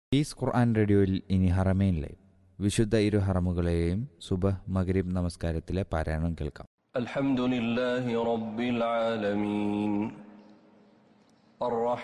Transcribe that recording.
Piece ഖുർആൻ റേഡിയോയിൽ ഇനി ഹറമേൻ live, വിശുദ്ധ ഇരു ഹറമുകളെയും സുബഹ് മഗ്രിബ് നമസ്കാരത്തിലെ പാരായണം കേൾക്കാം. അൽഹംദുലില്ലാഹി റബ്ബിൽ ആലമീൻ.